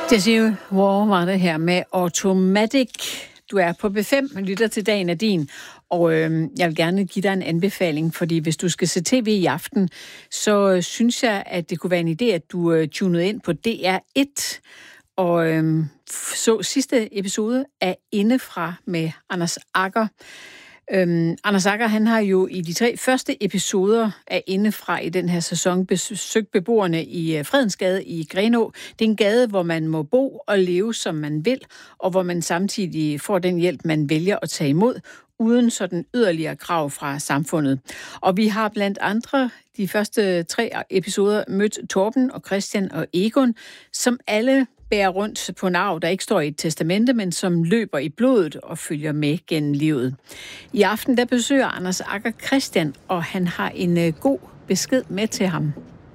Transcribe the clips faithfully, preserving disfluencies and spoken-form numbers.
Jessie War var det her med Automatic. Du er på B fem, lytter til Dagen er din, og øh, jeg vil gerne give dig en anbefaling, fordi hvis du skal se tv i aften, så øh, synes jeg, at det kunne være en idé, at du øh, tunede ind på D R et, og øh, så sidste episode af Indefra med Anders Agger. Øhm, Anders Agger, han har jo i de tre første episoder af Indefra i den her sæson besøgt beboerne i Fredensgade i Grenaa. Det er en gade, hvor man må bo og leve, som man vil, og hvor man samtidig får den hjælp, man vælger at tage imod, uden sådan yderligere krav fra samfundet. Og vi har blandt andre de første tre episoder mødt Torben og Christian og Egon, som alle bærer rundt på en arv, der ikke står i et testamente, men som løber i blodet og følger med gennem livet. I aften der besøger Anders Agger Christian, og han har en uh, god besked med til ham.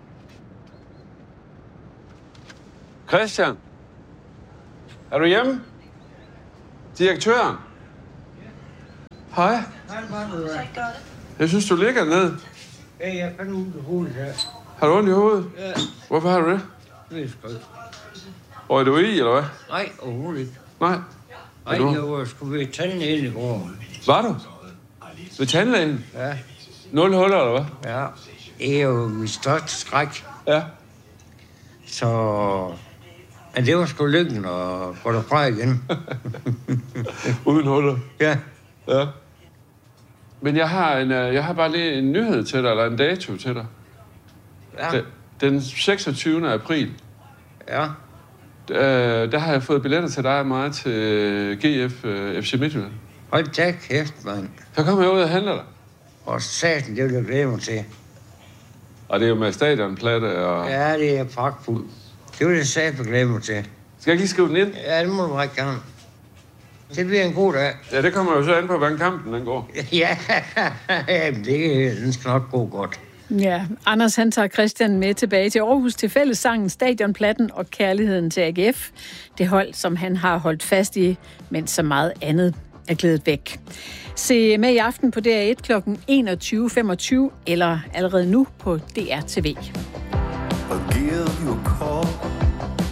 Christian, er du hjemme? Direktøren? Hej. Jeg synes, du ligger ned. Ja, jeg fandt ud af hovedet her. Har du ondt i hovedet? Ja. Hvorfor har du det? Det er skønt. Og er du i, eller hvad? Nej, overhovedet ikke. Nej. Nej, du? jeg var sgu ved tandlægen i går. Var du? Ved tandlægen? Ja. Nul huller, eller hvad? Ja. Det er jo min største skræk. Ja. Så... Men det var sgu lykken at gå derfra igen. Uden huller? Ja. Ja. Men jeg har, en, jeg har bare lige en nyhed til dig, eller en dato til dig. Ja. Den seksogtyvende april. Ja. Der, der har jeg fået billetter til dig og mig til G F F C Midtjylland. Hold da kæft, mand. Så kommer jeg ud og handler dig. Og satan, det vil jeg glæde mig til. Og det er jo med stadionplatte og... Ja, det er pragtfuldt. Det vil jeg satan glæde mig til. Skal jeg lige skrive den ind? Ja, det må du række gerne. Det bliver en god dag. Ja, det kommer jo så an på, hvordan kampen den går. Ja, jamen det den skal nok gå godt. Ja, Anders han tager Christian med tilbage til Aarhus til fællessangen Stadionplatten og kærligheden til A G F. Det hold, som han har holdt fast i, mens så meget andet er glædet væk. Se med i aften på D R et klokken enogtyve femogtyve eller allerede nu på D R T V. I'll give you a call.